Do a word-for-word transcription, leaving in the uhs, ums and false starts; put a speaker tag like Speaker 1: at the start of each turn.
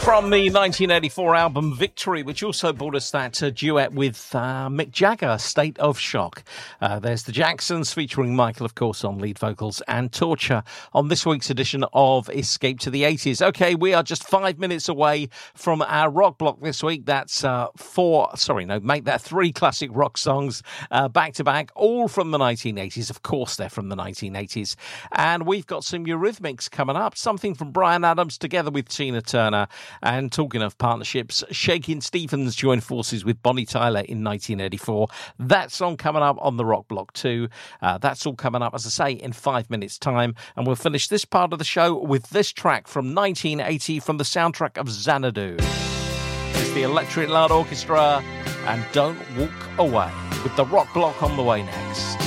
Speaker 1: from the nineteen eighty-four album Victory, which also brought us that uh, duet with uh, Mick Jagger, State of Shock. Uh, there's the Jacksons featuring Michael, of course, on lead vocals, and Torture on this week's edition of Escape to the eighties. Okay, we are just five minutes away from our rock block this week. That's uh, four, sorry, no, make that three classic rock songs uh, back to back, all from the nineteen eighties. Of course, they're from the nineteen eighties. And we've got some Eurythmics coming up, something from Bryan Adams together with Tina Turner. And talking of partnerships, Shakin' Stevens joined forces with Bonnie Tyler in nineteen eighty-four. That song coming up on the Rock Block too. Uh, that's all coming up, as I say, in five minutes' time. And we'll finish this part of the show with this track from nineteen eighty from the soundtrack of Xanadu. It's the Electric Light Orchestra and Don't Walk Away, with the Rock Block on the way next.